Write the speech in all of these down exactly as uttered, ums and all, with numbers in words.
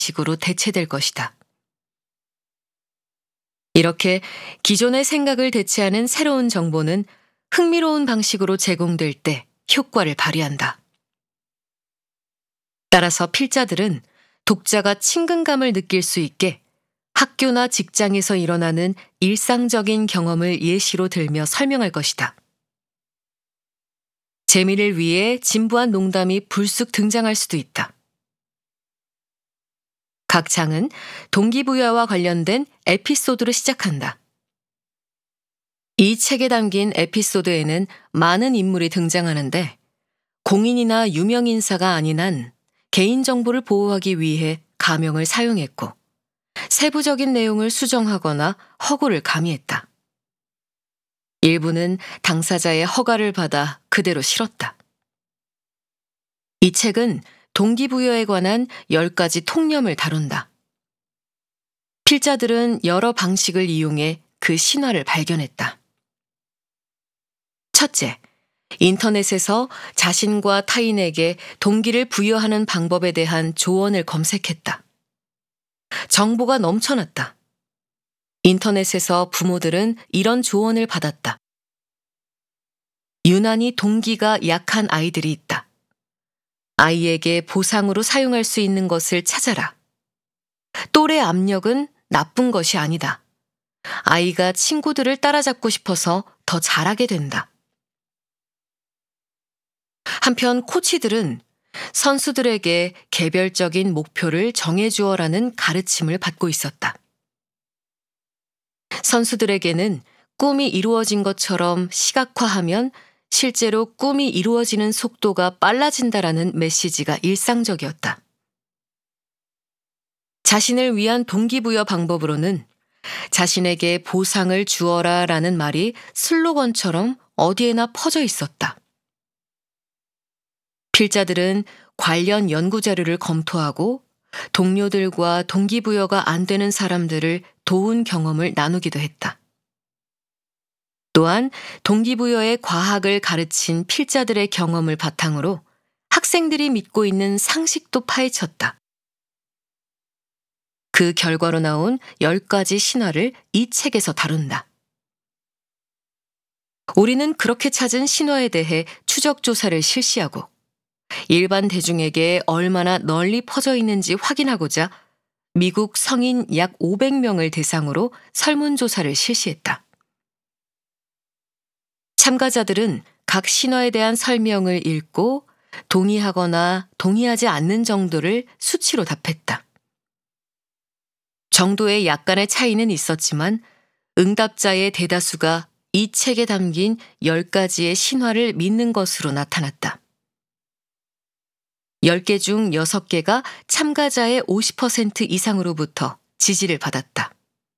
식으로 대체될 것이다. 이렇게 기존의 생각을 대체하는 새로운 정보는 흥미로운 방식으로 제공될 때 효과를 발휘한다. 따라서 필자들은 독자가 친근감을 느낄 수 있게 학교나 직장에서 일어나는 일상적인 경험을 예시로 들며 설명할 것이다. 재미를 위해 진부한 농담이 불쑥 등장할 수도 있다. 각 장은 동기부여와 관련된 에피소드로 시작한다. 이 책에 담긴 에피소드에는 많은 인물이 등장하는데 공인이나 유명인사가 아닌 한 개인정보를 보호하기 위해 가명을 사용했고 세부적인 내용을 수정하거나 허구를 가미했다. 일부는 당사자의 허가를 받아 그대로 실었다. 이 책은 동기부여에 관한 열 가지 통념을 다룬다. 필자들은 여러 방식을 이용해 그 신화를 발견했다. 첫째, 인터넷에서 자신과 타인에게 동기를 부여하는 방법에 대한 조언을 검색했다. 정보가 넘쳐났다. 인터넷에서 부모들은 이런 조언을 받았다. 유난히 동기가 약한 아이들이 있다. 아이에게 보상으로 사용할 수 있는 것을 찾아라. 또래 압력은 나쁜 것이 아니다. 아이가 친구들을 따라잡고 싶어서 더 잘하게 된다. 한편 코치들은 선수들에게 개별적인 목표를 정해주어라는 가르침을 받고 있었다. 선수들에게는 꿈이 이루어진 것처럼 시각화하면 실제로 꿈이 이루어지는 속도가 빨라진다라는 메시지가 일상적이었다. 자신을 위한 동기부여 방법으로는 자신에게 보상을 주어라 라는 말이 슬로건처럼 어디에나 퍼져 있었다. 필자들은 관련 연구자료를 검토하고 동료들과 동기부여가 안 되는 사람들을 도운 경험을 나누기도 했다. 또한 동기부여의 과학을 가르친 필자들의 경험을 바탕으로 학생들이 믿고 있는 상식도 파헤쳤다. 그 결과로 나온 열 가지 신화를 이 책에서 다룬다. 우리는 그렇게 찾은 신화에 대해 추적 조사를 실시하고 일반 대중에게 얼마나 널리 퍼져 있는지 확인하고자 미국 성인 약 오백 명을 대상으로 설문조사를 실시했다. 참가자들은 각 신화에 대한 설명을 읽고 동의하거나 동의하지 않는 정도를 수치로 답했다. 정도의 약간의 차이는 있었지만 응답자의 대다수가 이 책에 담긴 열 가지의 신화를 믿는 것으로 나타났다. 열 개 중 여섯 개가 참가자의 오십 퍼센트 이상으로부터 지지를 받았다.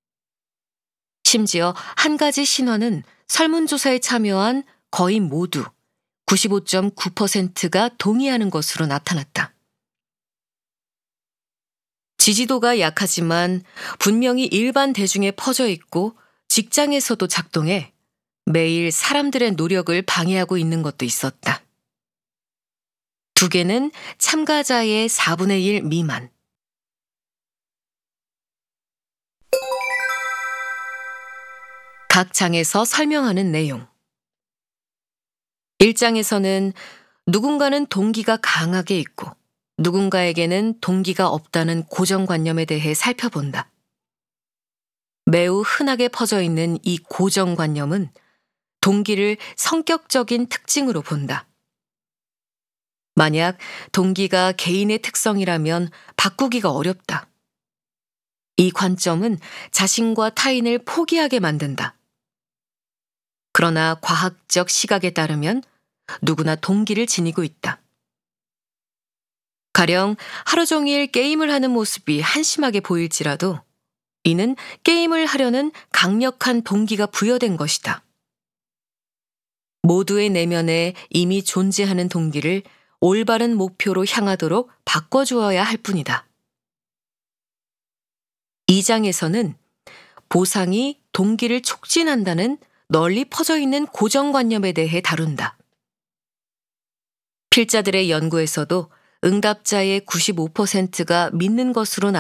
심지어 한 가지 신화는 설문조사에 참여한 거의 모두 구십오 점 구 퍼센트가 동의하는 것으로 나타났다. 지지도가 약하지만 분명히 일반 대중에 퍼져 있고 직장에서도 작동해 매일 사람들의 노력을 방해하고 있는 것도 있었다. 두 개는 참가자의 사분의 일 미만. 각 장에서 설명하는 내용. 일 장에서는 누군가는 동기가 강하게 있고 누군가에게는 동기가 없다는 고정관념에 대해 살펴본다. 매우 흔하게 퍼져 있는 이 고정관념은 동기를 성격적인 특징으로 본다. 만약 동기가 개인의 특성이라면 바꾸기가 어렵다. 이 관점은 자신과 타인을 포기하게 만든다. 그러나 과학적 시각에 따르면 누구나 동기를 지니고 있다. 가령 하루 종일 게임을 하는 모습이 한심하게 보일지라도 이는 게임을 하려는 강력한 동기가 부여된 것이다. 모두의 내면에 이미 존재하는 동기를 올바른 목표로 향하도록 바꿔주어야 할 뿐이다. 이 장에서는 보상이 동기를 촉진한다는 널리 퍼져 있는 고정관념에 대해 다룬다. 필자들의 연구에서도 응답자의 구십오 퍼센트가 믿는 것으로 나타났다.